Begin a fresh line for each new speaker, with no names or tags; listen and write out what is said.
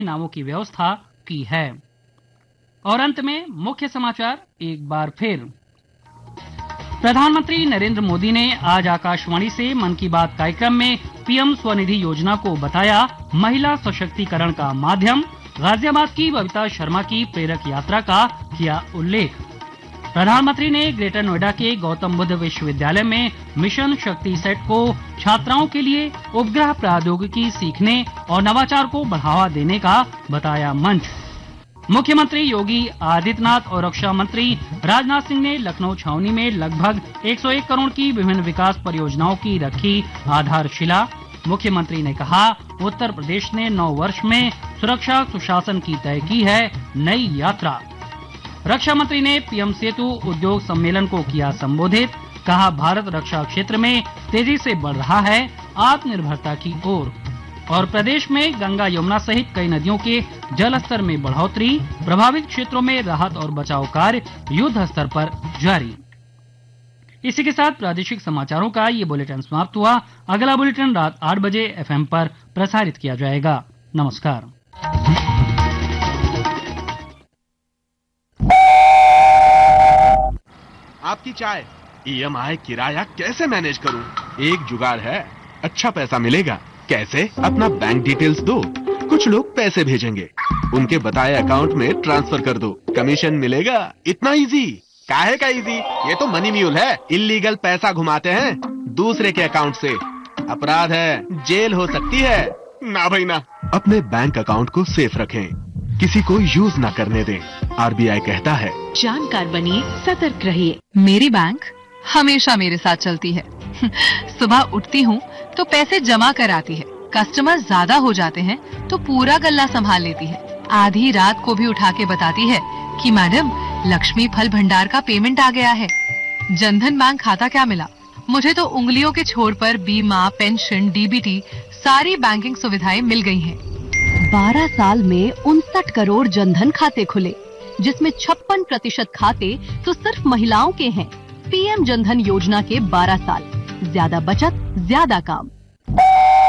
नामों की व्यवस्था की है। और अंत में मुख्य समाचार एक बार फिर। प्रधानमंत्री नरेंद्र मोदी ने आज आकाशवाणी से मन की बात कार्यक्रम में पीएम स्वनिधि योजना को बताया महिला सशक्तिकरण का माध्यम। गाजियाबाद की बबीता शर्मा की प्रेरक यात्रा का किया उल्लेख। प्रधानमंत्री ने ग्रेटर नोएडा के गौतम बुद्ध विश्वविद्यालय में मिशन शक्ति सेट को छात्राओं के लिए उपग्रह प्रौद्योगिकी सीखने और नवाचार को बढ़ावा देने का बताया मंच। मुख्यमंत्री योगी आदित्यनाथ और रक्षा मंत्री राजनाथ सिंह ने लखनऊ छावनी में लगभग 101 करोड़ की विभिन्न विकास परियोजनाओं की रखी आधारशिला। मुख्यमंत्री ने कहा, उत्तर प्रदेश ने 9 वर्ष में सुरक्षा सुशासन की तय की है नई यात्रा। रक्षा मंत्री ने पीएम सेतु उद्योग सम्मेलन को किया संबोधित। कहा, भारत रक्षा क्षेत्र में तेजी से बढ़ रहा है आत्मनिर्भरता की ओर। और प्रदेश में गंगा यमुना सहित कई नदियों के जल स्तर में बढ़ोतरी। प्रभावित क्षेत्रों में राहत और बचाव कार्य युद्ध स्तर पर जारी। इसी के साथ प्रादेशिक समाचारों का ये बुलेटिन समाप्त हुआ। अगला बुलेटिन रात 8 बजे एफएम पर प्रसारित किया जाएगा। नमस्कार।
आपकी चाय। ईएमआई किराया कैसे मैनेज करूं? एक जुगाड़ है, अच्छा पैसा मिलेगा। कैसे? अपना बैंक डिटेल्स दो, कुछ लोग पैसे भेजेंगे, उनके बताए अकाउंट में ट्रांसफर कर दो, कमीशन मिलेगा। इतना इजी? काहे का इजी? ये तो मनी म्यूल है। इल्लीगल पैसा घुमाते हैं दूसरे के अकाउंट से, अपराध है, जेल हो सकती है। ना भाई ना। अपने बैंक अकाउंट को सेफ रखें, किसी को यूज ना करने दें। आरबीआई कहता है,
जानकार बनिए, सतर्क रहिए।
मेरी बैंक हमेशा मेरे साथ चलती है। सुबह उठती हूँ तो पैसे जमा कर आती है, कस्टमर ज्यादा हो जाते हैं तो पूरा गल्ला संभाल लेती है, आधी रात को भी उठा के बताती है कि मैडम लक्ष्मी फल भंडार का पेमेंट आ गया है। जनधन बैंक खाता क्या मिला, मुझे तो उंगलियों के छोर पर बीमा, पेंशन, डीबीटी सारी बैंकिंग सुविधाएं मिल गई हैं।
12 साल में 59 करोड़ जनधन खाते खुले, जिसमें 56% खाते तो सिर्फ महिलाओं के हैं। पीएम जनधन योजना के 12 साल, ज्यादा बचत, ज्यादा काम।